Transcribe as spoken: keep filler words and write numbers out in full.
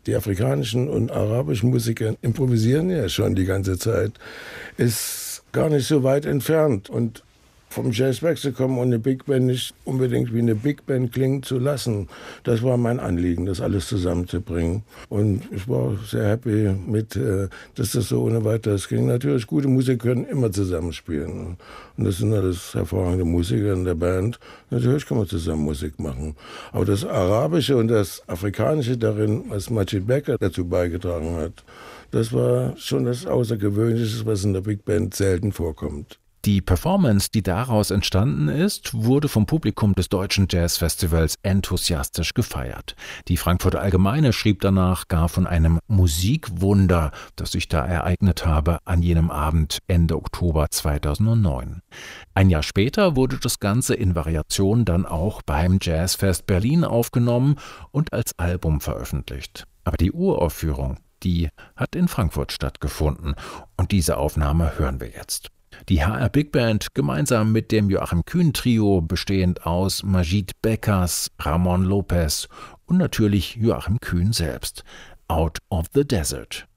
Die afrikanischen und arabischen Musiker improvisieren ja schon die ganze Zeit. Ist gar nicht so weit entfernt. Und vom Jazz wegzukommen und eine Big Band nicht unbedingt wie eine Big Band klingen zu lassen, das war mein Anliegen, das alles zusammenzubringen. Und ich war sehr happy mit, dass das so ohne weiteres ging. Natürlich, gute Musiker können immer zusammenspielen. Und das sind alles hervorragende Musiker in der Band. Natürlich kann man zusammen Musik machen. Aber das Arabische und das Afrikanische darin, was Majid Becker dazu beigetragen hat, das war schon das Außergewöhnliche, was in der Big Band selten vorkommt. Die Performance, die daraus entstanden ist, wurde vom Publikum des Deutschen Jazzfestivals enthusiastisch gefeiert. Die Frankfurter Allgemeine schrieb danach gar von einem Musikwunder, das sich da ereignet habe an jenem Abend Ende Oktober zweitausendneun. Ein Jahr später wurde das Ganze in Variation dann auch beim Jazzfest Berlin aufgenommen und als Album veröffentlicht. Aber die Uraufführung, die hat in Frankfurt stattgefunden und diese Aufnahme hören wir jetzt. Die H R Big Band gemeinsam mit dem Joachim Kühn Trio, bestehend aus Majid Beckers, Ramon Lopez und natürlich Joachim Kühn selbst. Out of the Desert.